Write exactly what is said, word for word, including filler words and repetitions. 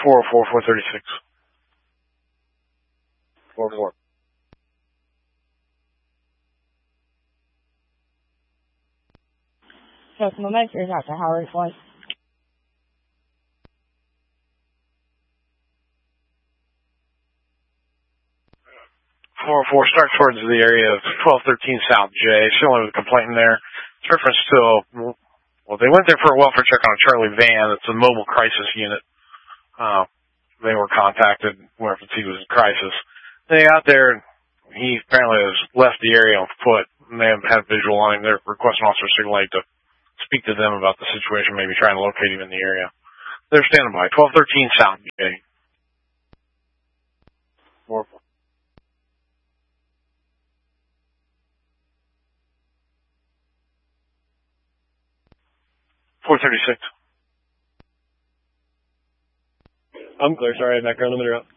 four oh four, four thirty-six. four four. Customer message out to Howard Flight. four oh four, start towards the area of twelve thirteen South J. Still have a complaint in there. It's reference to, well, they went there for a welfare check on a Charlie van. It's a mobile crisis unit. Uh, they were contacted where he was in crisis. They got there, and he apparently has left the area on foot. And they haven't had a visual on him. They're requesting Officer Signal eight to speak to them about the situation, maybe try and locate him in the area. They're standing by. twelve thirteen South J. four four. four thirty-six. I'm clear. Sorry, background limiter up.